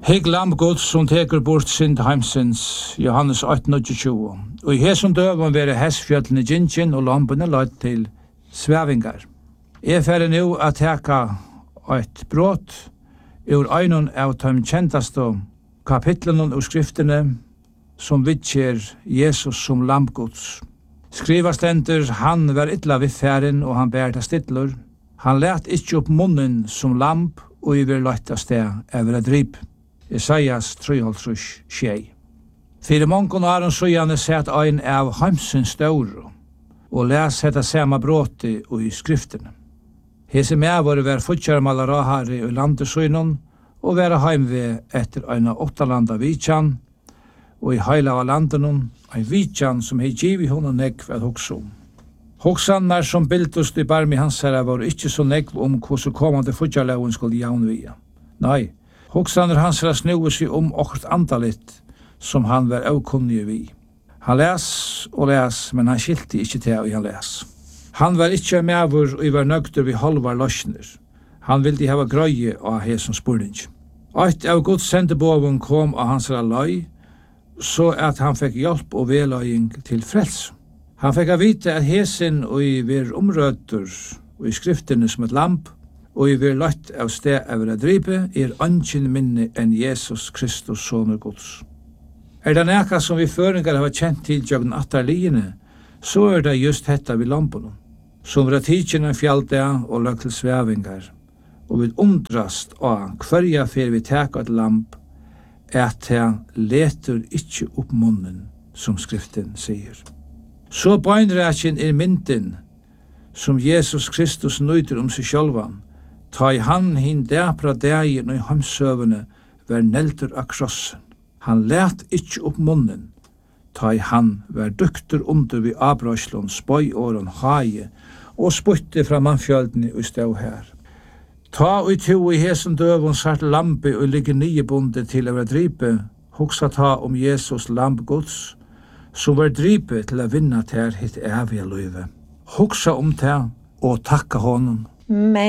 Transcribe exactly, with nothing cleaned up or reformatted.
Hegg lamb Guds som teker bort synd heimsins, Johannes åtte tjue. Og i hesson døven være hesfjöllene gingin og lampene lagt til svevingar. Jeg færre nu at teka eit brot ur einon av de kjentaste kapitlene og skriftene som vidtjer Jesus som lamb Guds. Skriva stender, han var ytla vid færen og han bært av stidlur. Han let ikkje opp munnen som lamb og i vil lagt av sted over et drip. Isaias tre tjei. Fire mongon har han søgjane sett ein av heimsens ståre og les hetta samme bråti og i skriftene. Hese med var vær futjarmala rahari og landesøynon og være heimve etter eina åttalanda vitjan og i heila av landenon ein vitjan som hei givi hon og negv at hoksa om. Hoksannar som bildust i barmi hans herra var ikkje så negv om hvordan kommande futjarlaun skulle jaunvia. Nei, hoksannar hans herra snuði seg om okkert andalit som han var avkunnig vi. Han les og les, men han skilti ikkje til og han les. Han var ikkje medvur og var nøgter vi halvar løsner. Han vildi hava grøye av hesson spurning. Eit av Guds sendebåven kom av hans løy, så at han fikk hjelp og veløying til frels. Han fikk av vite at hesen og i vir omrøter og i skriftene som et lamp, og i vir løtt av sted over å dripe, er ankin minne enn Jesus Kristus, soner Guds. Er det neka som vi føringar har kjent til jøgn attarliene, så er det just hetta vi lampen, som var tidkjene fjallte og løg til svevingar, og vi undrast av hverja fer vi teka et lamp, at han leter ikkje opp munnen, som skriften sier. Så bøynrekken er mynden, som Jesus Kristus nøyder om seg sjølvan, ta i han hin dæpra dægen og i hamsøvene var nelter av krossen. Han let ikkje opp munnen, ta i han var dukter under vi abrøslån, spøy åren haie, og spytte fra mannfjöldene og stå her. Ta og to i hesen døven sart lampe og ligge nye bonde til å være dripe, hoksa ta om Jesus lamp Guds, som var dripe til å vinna ter hitt evige løyve. Hoksa om det og takka honom. Men